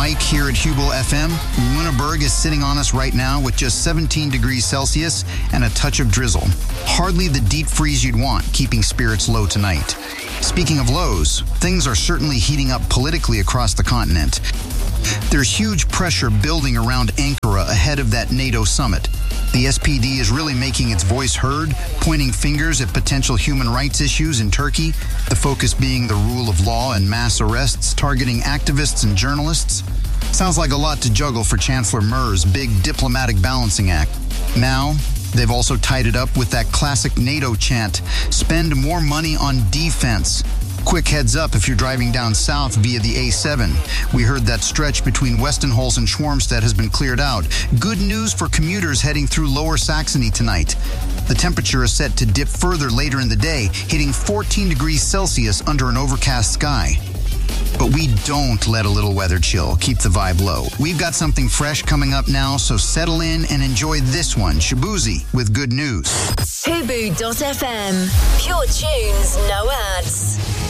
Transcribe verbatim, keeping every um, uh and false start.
Mike here at Hubel F M. Lunenburg is sitting on us right now with just seventeen degrees Celsius and a touch of drizzle. Hardly the deep freeze you'd want, keeping spirits low tonight. Speaking of lows, things are certainly heating up politically across the continent. There's huge pressure building around Ankara ahead of that NATO summit. The S P D is really making its voice heard, pointing fingers at potential human rights issues in Turkey, the focus being the rule of law and mass arrests targeting activists and journalists. Sounds like a lot to juggle for Chancellor Merz' big diplomatic balancing act. Now, they've also tied it up with that classic NATO chant, spend more money on defense. Quick heads up if you're driving down south via the A seven. We heard that stretch between Westenholz and Schwarmstedt has been cleared out. Good news for commuters heading through Lower Saxony tonight. The temperature is set to dip further later in the day, hitting fourteen degrees Celsius under an overcast sky. But we don't let a little weather chill keep the vibe low. We've got something fresh coming up now, so settle in and enjoy this one. Shabuzi with good news. Hubu dot F M. Pure tunes, no ads.